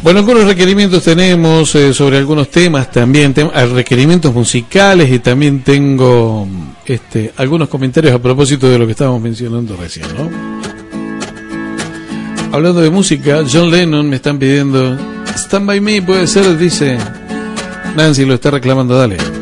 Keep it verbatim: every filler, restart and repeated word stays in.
Bueno, algunos requerimientos tenemos eh, sobre algunos temas también, tem- requerimientos musicales, y también tengo este, algunos comentarios a propósito de lo que estábamos mencionando recién, ¿no? Hablando de música, John Lennon me están pidiendo Stand By Me, puede ser, dice Nancy, lo está reclamando, dale.